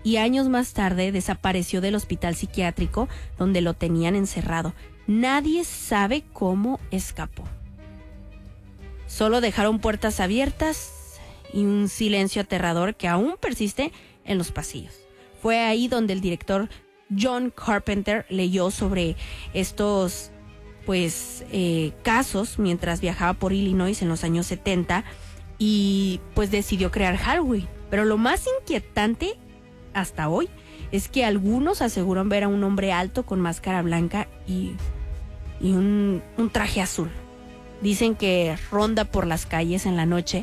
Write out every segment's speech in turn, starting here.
y años más tarde desapareció del hospital psiquiátrico donde lo tenían encerrado. Nadie sabe cómo escapó. Solo dejaron puertas abiertas y un silencio aterrador que aún persiste en los pasillos. Fue ahí donde el director John Carpenter leyó sobre estos casos mientras viajaba por Illinois en los años 70 y pues decidió crear Halloween. Pero lo más inquietante hasta hoy es que algunos aseguran ver a un hombre alto con máscara blanca y un traje azul. Dicen que ronda por las calles en la noche,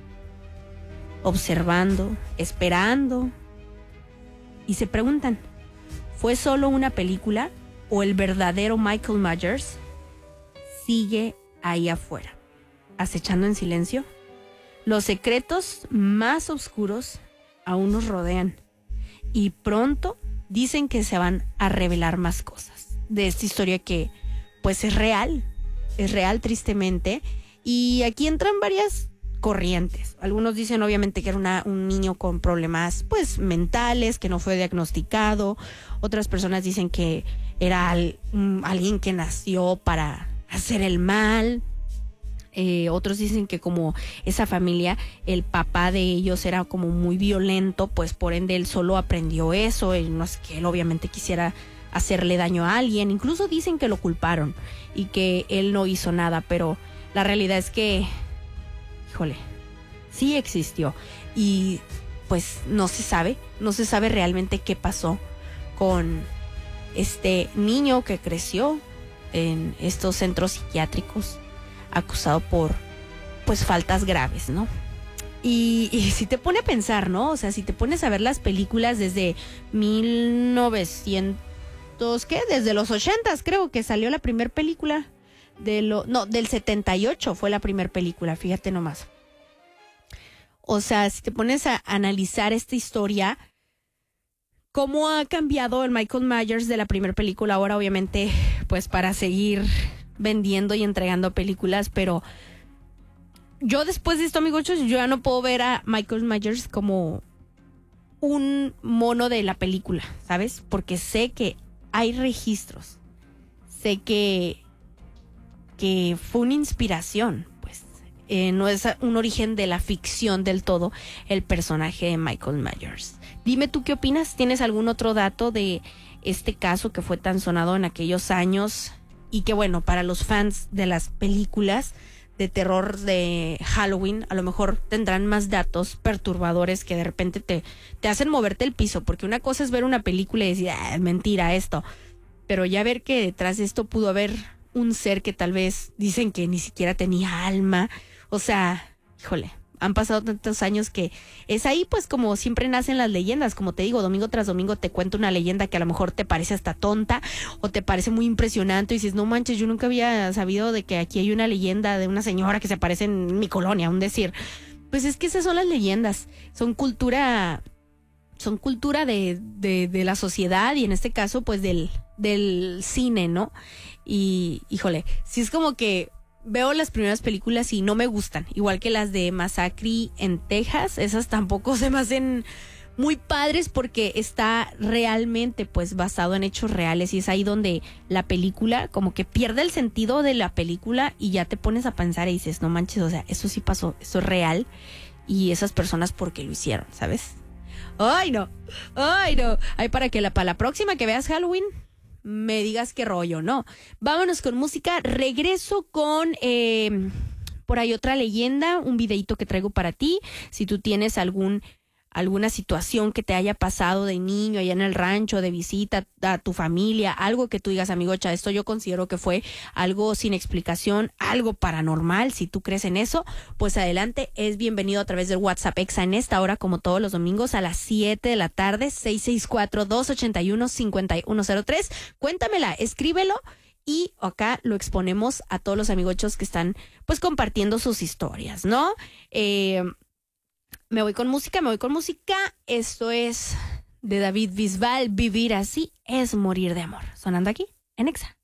observando, esperando, y se preguntan, ¿fue solo una película o el verdadero Michael Myers sigue ahí afuera, acechando en silencio? Los secretos más oscuros aún nos rodean y pronto dicen que se van a revelar más cosas de esta historia que pues es real tristemente, y aquí entran varias corrientes. Algunos dicen obviamente que era un niño con problemas pues mentales, que no fue diagnosticado. Otras personas dicen que era alguien que nació para hacer el mal. Otros dicen que como esa familia, el papá de ellos era como muy violento, pues por ende él solo aprendió eso. No es que él obviamente quisiera hacerle daño a alguien. Incluso dicen que lo culparon y que él no hizo nada, pero la realidad es que, híjole, sí existió y pues no se sabe realmente qué pasó con este niño que creció en estos centros psiquiátricos acusado por pues faltas graves, ¿no? Y si te pone a pensar, ¿no? O sea, si te pones a ver las películas desde 1900, ¿qué? Desde los 80s creo que salió la primera película. Del 78 fue la primera película, fíjate nomás. O sea, si te pones a analizar esta historia, cómo ha cambiado el Michael Myers de la primera película ahora, obviamente, pues para seguir vendiendo y entregando películas, pero yo después de esto, amigos, yo ya no puedo ver a Michael Myers como un mono de la película, ¿sabes? Porque sé que hay registros, sé que fue una inspiración, pues no es un origen de la ficción del todo el personaje de Michael Myers. Dime tú qué opinas, ¿tienes algún otro dato de este caso que fue tan sonado en aquellos años? Y que bueno, para los fans de las películas de terror de Halloween, a lo mejor tendrán más datos perturbadores que de repente te hacen moverte el piso, porque una cosa es ver una película y decir, mentira esto, pero ya ver que detrás de esto pudo haber un ser que tal vez dicen que ni siquiera tenía alma. O sea, híjole, han pasado tantos años que es ahí pues como siempre nacen las leyendas. Como te digo, domingo tras domingo te cuento una leyenda que a lo mejor te parece hasta tonta o te parece muy impresionante y dices, no manches, yo nunca había sabido de que aquí hay una leyenda de una señora que se aparece en mi colonia, un decir. Pues es que esas son las leyendas, son cultura de la sociedad y en este caso pues del cine, ¿no? Y híjole, sí es como que veo las primeras películas y no me gustan, igual que las de Massacre en Texas, esas tampoco se me hacen muy padres porque está realmente pues basado en hechos reales y es ahí donde la película como que pierde el sentido de la película y ya te pones a pensar y dices, no manches, o sea, eso sí pasó, eso es real y esas personas porque lo hicieron, ¿sabes? Ay no, ay para la próxima que veas Halloween me digas qué rollo, ¿no? Vámonos con música, regreso con por ahí otra leyenda, un videito que traigo para ti, si tú tienes alguna situación que te haya pasado de niño allá en el rancho, de visita a tu familia, algo que tú digas, amigocha, esto yo considero que fue algo sin explicación, algo paranormal, si tú crees en eso, pues adelante, es bienvenido a través del WhatsApp Exa en esta hora, como todos los domingos a las 7 de la tarde, 664-281-5103, cuéntamela, escríbelo, y acá lo exponemos a todos los amigochos que están pues compartiendo sus historias, ¿no? Me voy con música. Esto es de David Bisbal. Vivir así es morir de amor. Sonando aquí en Exa.